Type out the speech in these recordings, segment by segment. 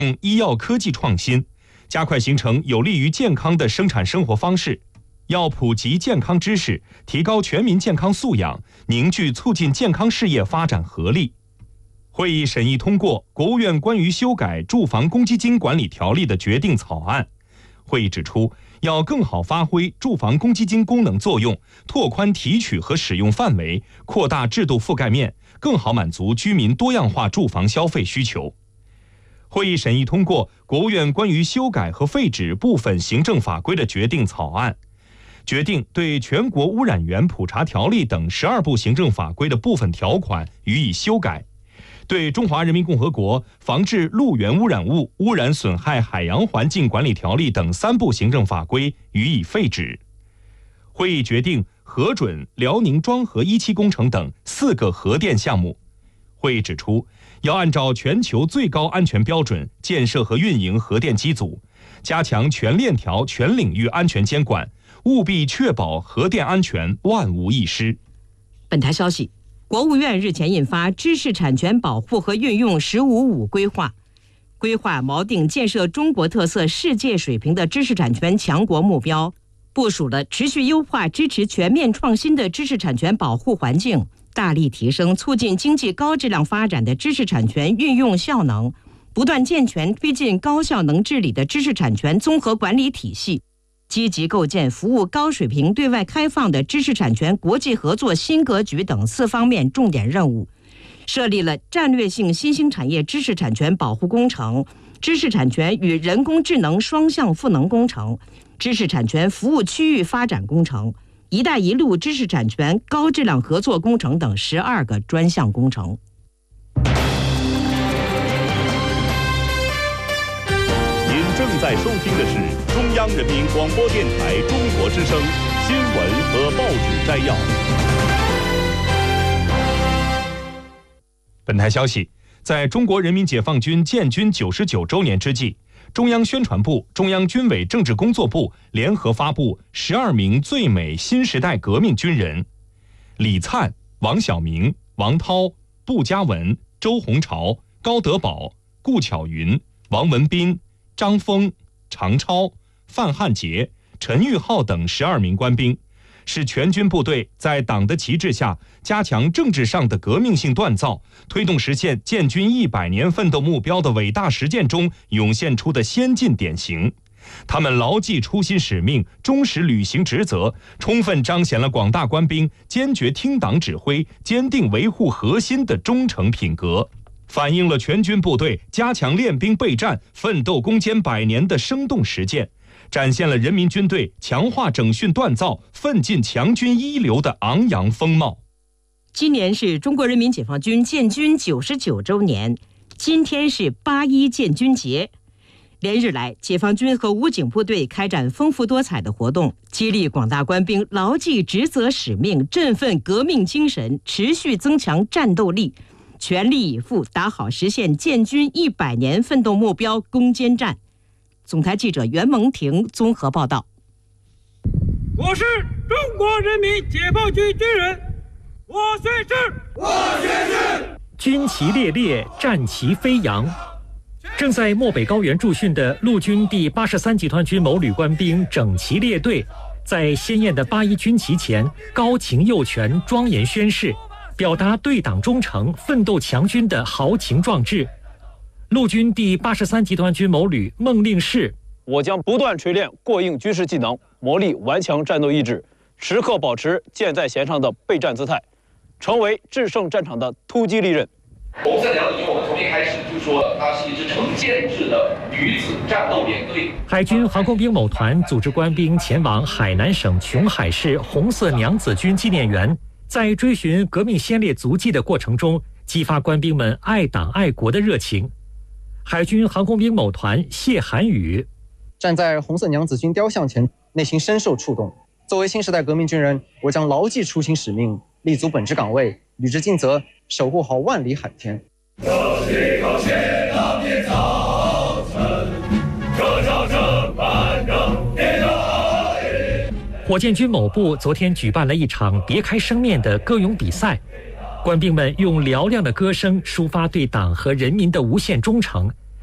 医药科技创新，加快形成有利于健康的生产生活方式。要普及健康知识，提高全民健康素养，凝聚促进健康事业发展合力。会议审议通过国务院关于修改住房公积金管理条例的决定草案。会议指出，要更好发挥住房公积金功能作用，拓宽提取和使用范围，扩大制度覆盖面，更好满足居民多样化住房消费需求。会议审议通过国务院关于修改和废止部分行政法规的决定草案。决定对全国污染源普查条例等12部行政法规的部分条款予以修改，对中华人民共和国防治陆源污染物污染损害海洋环境管理条例等3部行政法规予以废止。会议决定核准辽宁庄河1期工程等4个核电项目。会议指出，要按照全球最高安全标准建设和运营核电机组，加强全链条全领域安全监管，务必确保核电安全万无一失。 本台消息，国务院日前印发《知识产权保护和运用“十五五”规划》，规划锚定建设中国特色、世界水平的知识产权强国目标，部署了持续优化支持全面创新的知识产权保护环境，大力提升促进经济高质量发展的知识产权运用效能，不断健全推进高效能治理的知识产权综合管理体系，积极构建服务高水平对外开放的知识产权国际合作新格局等4方面重点任务，设立了战略性新兴产业知识产权保护工程、知识产权与人工智能双向赋能工程、知识产权服务区域发展工程、一带一路知识产权高质量合作工程等12个专项工程。 您正在收听的是中央人民广播电台中国之声新闻和报纸摘要。 本台消息，在中国人民解放军建军99周年之际，中央宣传部、中央军委政治工作部联合发布12名最美新时代革命军人：李灿、王晓明、王涛、杜嘉文、周鸿潮、高德宝、顾巧云、王文斌、张峰、常超、范汉杰、陈玉浩等12名官兵，是全军部队在党的旗帜下加强政治上的革命性锻造，推动实现建军100年奋斗目标的伟大实践中涌现出的先进典型。他们牢记初心使命，忠实履行职责，充分彰显了广大官兵坚决听党指挥、坚定维护核心的忠诚品格，反映了全军部队加强练兵备战、奋斗攻坚100年的生动实践，展现了人民军队强化整训锻造、奋进强军一流的昂扬风貌。 今年是中国人民解放军建军99周年，今天是8·1建军节。连日来，解放军和武警部队开展丰富多彩的活动，激励广大官兵牢记职责使命，振奋革命精神，持续增强战斗力，全力以赴打好实现建军100年奋斗目标攻坚战。总台记者袁蒙婷综合报道。 我是中国人民解放军军人，我宣誓，我宣誓。 军旗猎猎，战旗飞扬。正在漠北高原驻训的陆军第83集团军某旅官兵整齐列队，在鲜艳的8·1军旗前高擎右拳，庄严宣誓，表达对党忠诚、奋斗强军的豪情壮志。陆军第83集团军某旅孟令士： 我将不断锤炼过硬军事技能，磨砺顽强战斗意志，时刻保持箭在弦上的备战姿态，成为制胜战场的突击利刃。 红色娘子军，我们从一开始就说它是一支成建制的女子战斗连队。 海军航空兵某团组织官兵前往海南省琼海市红色娘子军纪念园，在追寻革命先烈足迹的过程中，激发官兵们爱党爱国的热情。海军航空兵某团谢涵宇： 站在红色娘子军雕像前，内心深受触动。作为新时代革命军人，我将牢记初心使命，立足本职岗位，履职尽责，守护好万里海天。 火箭军某部昨天举办了一场别开生面的歌咏比赛，官兵们用嘹亮的歌声抒发对党和人民的无限忠诚，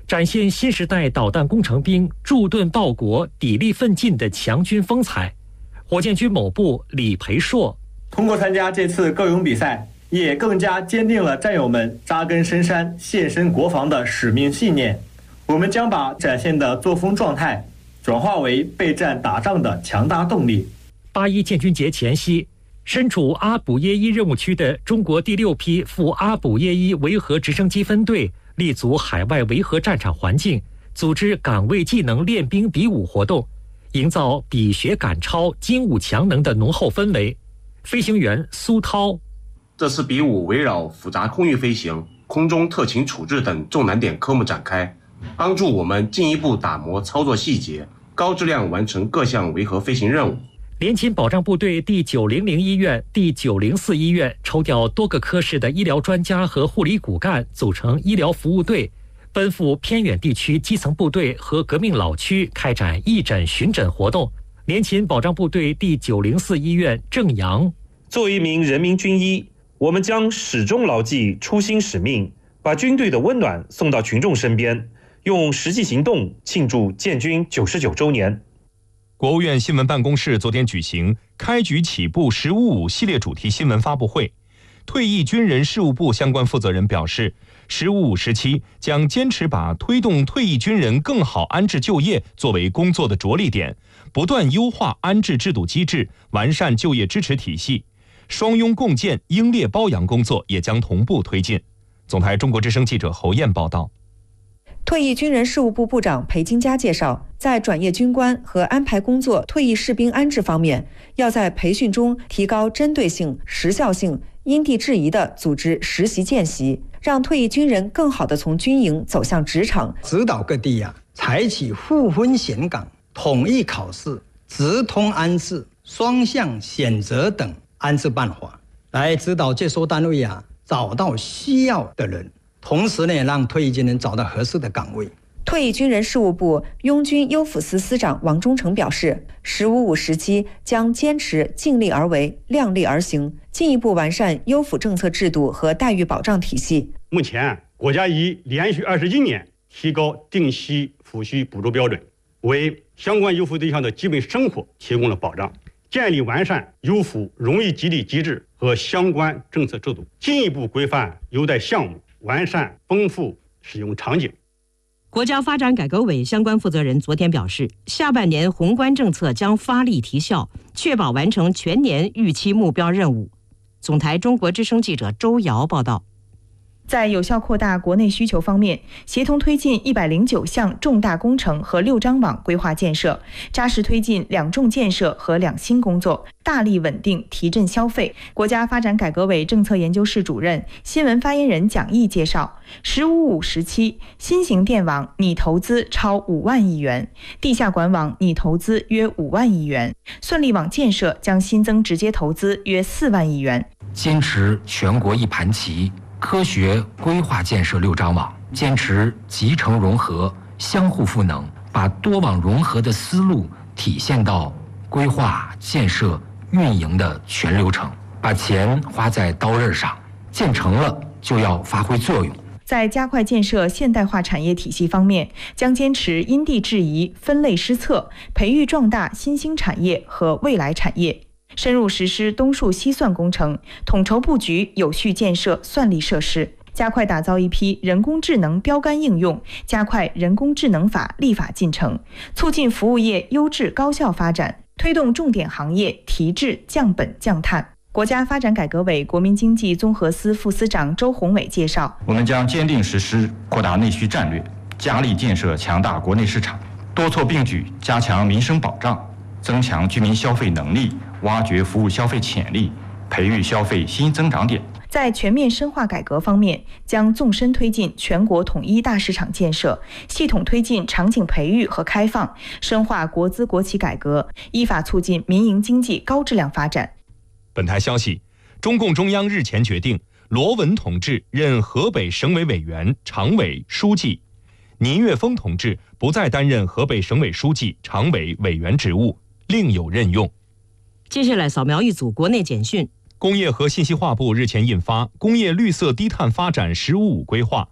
展现新时代导弹工程兵驻盾报国、砥砺奋进的强军风采。火箭军某部李培硕： 通过参加这次歌咏比赛，也更加坚定了战友们扎根深山、献身国防的使命信念。我们将把展现的作风状态转化为备战打仗的强大动力。 8·1建军节前夕，身处阿卜耶伊任务区的中国第6批赴阿卜耶伊维和直升机分队立足海外维和战场环境，组织岗位技能练兵比武活动，营造比学赶超、精武强能的浓厚氛围。飞行员苏涛： 这次比武围绕复杂空域飞行、空中特勤处置等重难点科目展开，帮助我们进一步打磨操作细节，高质量完成各项维和飞行任务。 联勤保障部队第900医院、第904医院抽调多个科室的医疗专家和护理骨干，组成医疗服务队，奔赴偏远地区基层部队和革命老区开展义诊巡诊活动。联勤保障部队第904医院郑阳： 作为一名人民军医，我们将始终牢记初心使命，把军队的温暖送到群众身边，用实际行动庆祝建军99周年。 国务院新闻办公室昨天举行开局起步“15·5”系列主题新闻发布会。退役军人事务部相关负责人表示，“15·5”时期将坚持把推动退役军人更好安置就业作为工作的着力点，不断优化安置制度机制，完善就业支持体系。双拥共建、英烈褒扬工作也将同步推进。总台中国之声记者侯燕报道。 退役军人事务部部长裴金佳介绍，在转业军官和安排工作退役士兵安置方面，要在培训中提高针对性、时效性，因地制宜地组织实习见习，让退役军人更好地从军营走向职场。 指导各地采取互分选岗、统一考试、直通安置、双向选择等安置办法，来指导接收单位找到需要的人。同时呢，让退役军人找到合适的岗位。 退役军人事务部拥军优抚司司长王忠诚表示，“15·5”时期将坚持尽力而为、量力而行，进一步完善优抚政策制度和待遇保障体系。 目前，国家已连续21年提高定期抚恤补助标准，为相关优抚对象的基本生活提供了保障，建立完善优抚荣誉激励机制和相关政策制度，进一步规范优待项目，完善丰富使用场景。 国家发展改革委相关负责人昨天表示，下半年宏观政策将发力提效，确保完成全年预期目标任务。总台中国之声记者周瑶报道。 在有效扩大国内需求方面，协同推进109项重大工程和6张网规划建设，扎实推进2重建设和2新工作，大力稳定提振消费。国家发展改革委政策研究室主任、新闻发言人蒋毅介绍，“15·5”时期，新型电网拟投资超5万亿元，地下管网拟投资约5万亿元，算力网建设将新增直接投资约4万亿元。 坚持全国一盘棋，科学规划建设6张网，坚持集成融合、相互赋能，把多网融合的思路体现到规划、建设、运营的全流程，把钱花在刀刃上，建成了就要发挥作用。 在加快建设现代化产业体系方面，将坚持因地制宜、分类施策，培育壮大新兴产业和未来产业。深入实施东数西算工程，统筹布局有序建设算力设施，加快打造一批人工智能标杆应用，加快人工智能法立法进程，促进服务业优质高效发展，推动重点行业提质降本降碳。国家发展改革委国民经济综合司副司长周宏伟介绍， 我们将坚定实施扩大内需战略，加力建设强大国内市场，多措并举加强民生保障，增强居民消费能力，挖掘服务消费潜力，培育消费新增长点。 在全面深化改革方面，将纵深推进全国统一大市场建设，系统推进场景培育和开放，深化国资国企改革，依法促进民营经济高质量发展。 本台消息，中共中央日前决定，罗文同志任河北省委委员、常委、书记，倪岳峰同志不再担任河北省委书记、常委、委员职务，另有任用。 接下来扫描一组国内简讯。 工业和信息化部日前印发《工业绿色低碳发展“15·5”规划》，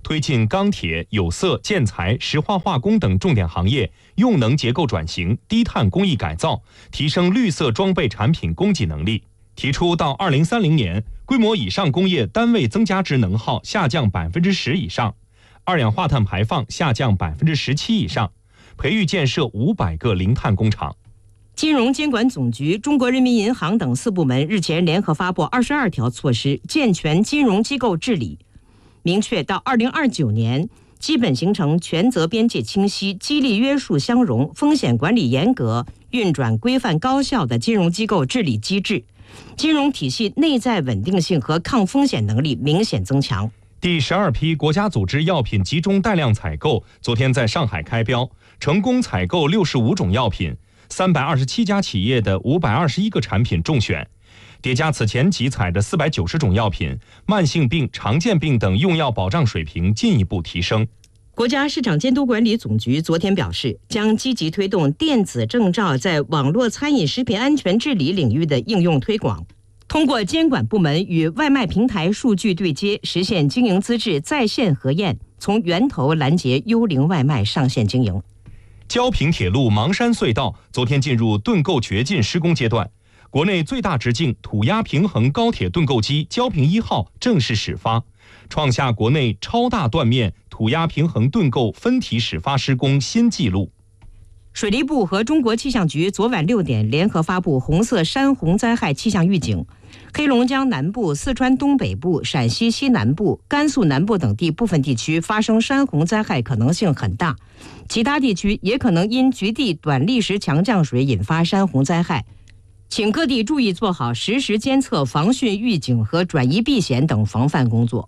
推进钢铁、有色、建材、石化化工等重点行业用能结构转型、低碳工艺改造，提升绿色装备产品供给能力。提出到2030年，规模以上工业单位增加值能耗下降10%以上，二氧化碳排放下降17%以上，培育建设500个零碳工厂。 金融监管总局、中国人民银行等4部门日前联合发布22条措施，健全金融机构治理，明确到2029年基本形成权责边界清晰、激励约束相容、风险管理严格、运转规范高效的金融机构治理机制，金融体系内在稳定性和抗风险能力明显增强。 第12批国家组织药品集中带量采购昨天在上海开标，成功采购65种药品，327家企业的521个产品中选，叠加此前集采的490种药品，慢性病、常见病等用药保障水平进一步提升。 国家市场监督管理总局昨天表示，将积极推动电子证照在网络餐饮食品安全治理领域的应用推广，通过监管部门与外卖平台数据对接，实现经营资质在线核验，从源头拦截幽灵外卖上线经营。 胶平铁路芒山隧道昨天进入盾构掘进施工阶段，国内最大直径土压平衡高铁盾构机胶平1号正式始发，创下国内超大断面土压平衡盾构分体始发施工新纪录。 水利部和中国气象局昨晚6点联合发布红色山洪灾害气象预警，黑龙江南部、四川东北部、陕西西南部、甘肃南部等地部分地区发生山洪灾害可能性很大，其他地区也可能因局地短历时强降水引发山洪灾害，请各地注意做好实时监测、防汛预警和转移避险等防范工作。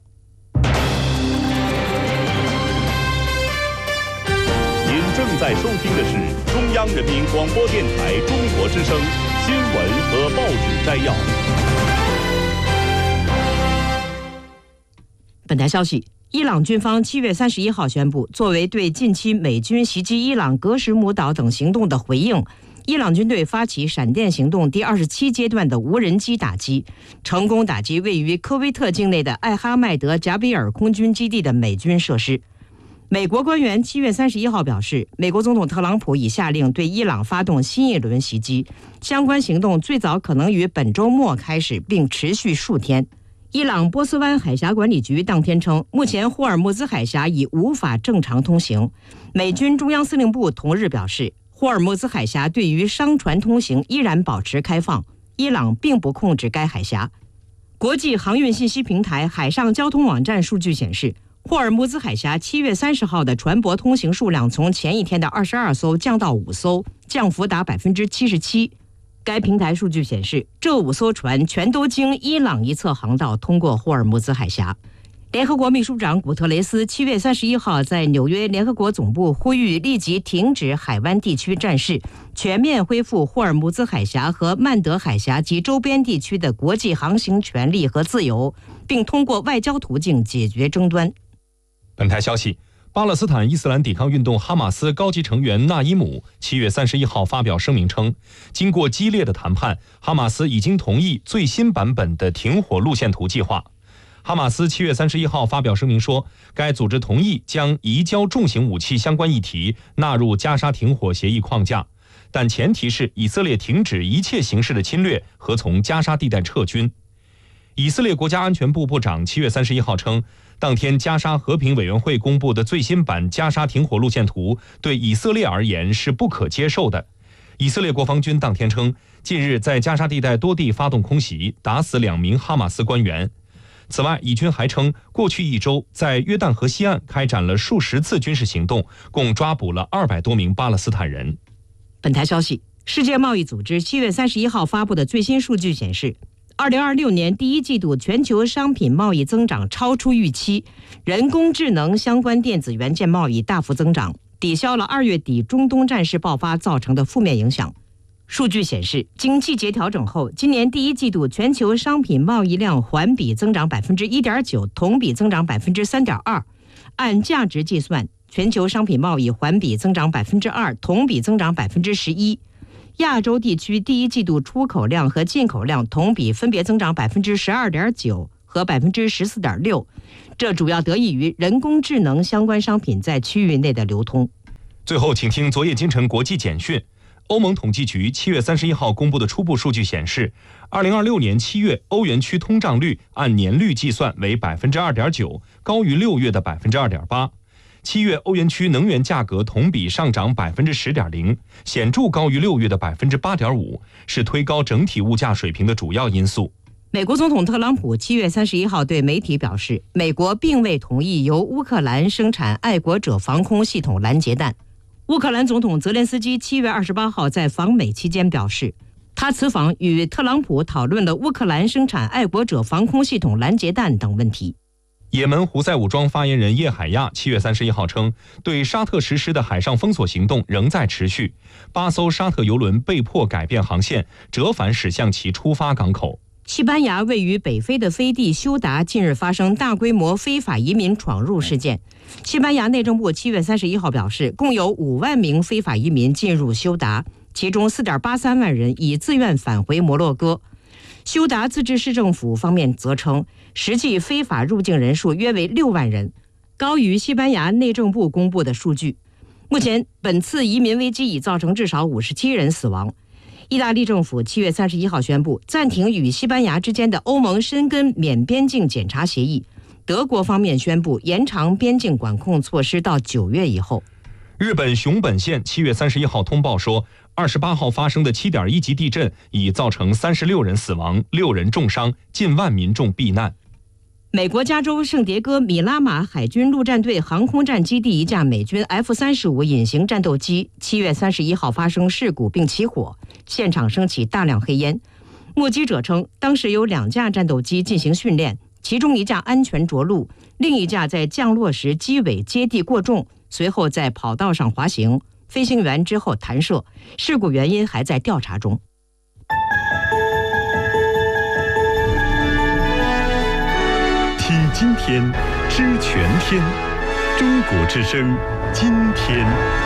您正在收听的是中央人民广播电台中国之声新闻和报纸摘要。 本台消息，伊朗军方7月31号宣布，作为对近期美军袭击伊朗格什姆岛等行动的回应，伊朗军队发起闪电行动第27阶段的无人机打击，成功打击位于科威特境内的艾哈迈德贾比尔空军基地的美军设施。美国官员7月31号表示，美国总统特朗普已下令对伊朗发动新一轮袭击，相关行动最早可能于本周末开始，并持续数天。伊朗波斯湾海峡管理局当天称，目前霍尔木兹海峡已无法正常通行。美军中央司令部同日表示，霍尔木兹海峡对于商船通行依然保持开放，伊朗并不控制该海峡。国际航运信息平台海上交通网站数据显示，霍尔木兹海峡7月30号的船舶通行数量从前一天的22艘降到5艘，降幅达77%。该平台数据显示，这5艘船全都经伊朗一侧航道通过霍尔木兹海峡。联合国秘书长古特雷斯7月31号在纽约联合国总部呼吁立即停止海湾地区战事，全面恢复霍尔木兹海峡和曼德海峡及周边地区的国际航行权利和自由，并通过外交途径解决争端。 本台消息，巴勒斯坦伊斯兰抵抗运动哈马斯高级成员纳伊姆7月31号发表声明称，经过激烈的谈判，哈马斯已经同意最新版本的停火路线图计划。哈马斯7月31号发表声明说，该组织同意将移交重型武器相关议题纳入加沙停火协议框架，但前提是以色列停止一切形式的侵略和从加沙地带撤军。以色列国家安全部部长7月31号称，当天加沙和平委员会公布的最新版加沙停火路线图对以色列而言是不可接受的。以色列国防军当天称，近日在加沙地带多地发动空袭，打死2名哈马斯官员。此外，以军还称，过去1周在约旦河西岸开展了数十次军事行动，共抓捕了200多名巴勒斯坦人。 本台消息，世界贸易组织7月31号发布的最新数据显示，2026年第1季度全球商品贸易增长超出预期，人工智能相关电子元件贸易大幅增长，抵消了2月底中东战事爆发造成的负面影响。数据显示，经季节调整后，今年第1季度全球商品贸易量环比增长 1.9%， 同比增长 3.2%。按价值计算，全球商品贸易环比增长 2%， 同比增长 11%。亚洲地区第1季度出口量和进口量同比分别增长 12.9% 和 14.6%， 这主要得益于人工智能相关商品在区域内的流通。 最后，请听昨夜今晨国际简讯。欧盟统计局7月31号公布的初步数据显示，2026年7月欧元区通胀率按年率计算为 2.9%， 高于6月的 2.8%。7月欧元区能源价格同比上涨 10.0%， 显著高于6月的 8.5%， 是推高整体物价水平的主要因素。 美国总统特朗普7月31号对媒体表示，美国并未同意由乌克兰生产爱国者防空系统拦截弹。乌克兰总统泽连斯基7月28号在访美期间表示，他此访与特朗普讨论了乌克兰生产爱国者防空系统拦截弹等问题。 也门胡塞武装发言人叶海亚7月31号称，对沙特实施的海上封锁行动仍在持续，8艘沙特油轮被迫改变航线，折返驶向其出发港口。 西班牙位于北非的飞地休达近日发生大规模非法移民闯入事件。西班牙内政部7月31号表示，共有5万名非法移民进入休达，其中4.83万人已自愿返回摩洛哥。休达自治市政府方面则称，实际非法入境人数约为6万人，高于西班牙内政部公布的数据。目前，本次移民危机已造成至少57人死亡。意大利政府7月31号宣布暂停与西班牙之间的欧盟申根免边境检查协议。德国方面宣布延长边境管控措施到9月以后。 日本熊本县7月31号通报说，28号发生的7.1级地震已造成36人死亡，6人重伤，近万民众避难。 美国加州圣迭戈米拉马海军陆战队航空战基地一架美军 F-35隐形战斗机7月31号发生事故并起火，现场升起大量黑烟。目击者称，当时有2架战斗机进行训练，其中一架安全着陆，另一架在降落时机尾接地过重，随后在跑道上滑行，飞行员之后弹射，事故原因还在调查中。 听今天，知全天，中国之声，今天。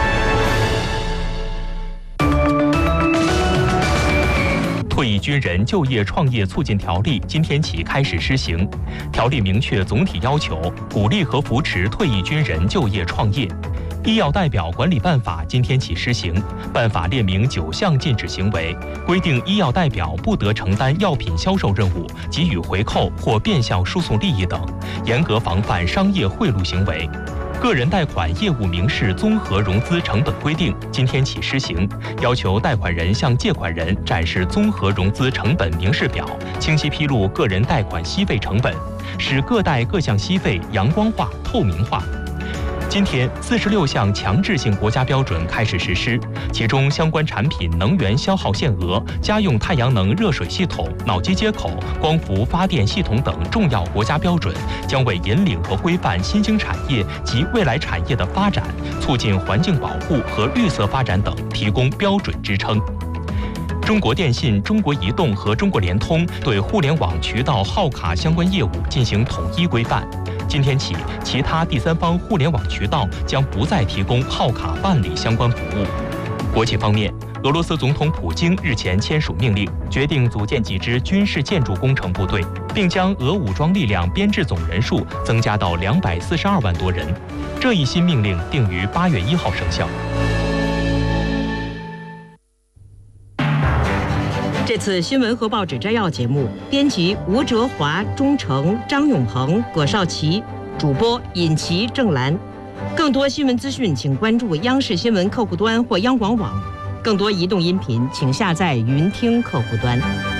退役军人就业创业促进条例今天起开始施行。条例明确总体要求，鼓励和扶持退役军人就业创业。医药代表管理办法今天起施行，办法列明9项禁止行为，规定医药代表不得承担药品销售任务、给予回扣或变相输送利益等，严格防范商业贿赂行为。个人贷款业务明示综合融资成本规定今天起施行，要求贷款人向借款人展示综合融资成本明示表，清晰披露个人贷款息费成本，使各贷各项息费阳光化、透明化。今天，46项强制性国家标准开始实施，其中相关产品能源消耗限额、家用太阳能热水系统、脑机接口、光伏发电系统等重要国家标准，将为引领和规范新兴产业及未来产业的发展，促进环境保护和绿色发展等提供标准支撑。中国电信、中国移动和中国联通对互联网渠道号卡相关业务进行统一规范。今天起，其他第三方互联网渠道将不再提供号卡办理相关服务。国际方面，俄罗斯总统普京日前签署命令，决定组建几支军事建筑工程部队，并将俄武装力量编制总人数增加到242万多人。这一新命令定于8月1号生效。 这次新闻和报纸摘要节目，编辑吴哲华、钟诚、张永鹏、葛少奇，主播尹琪、郑兰。更多新闻资讯，请关注央视新闻客户端或央广网。更多移动音频，请下载云听客户端。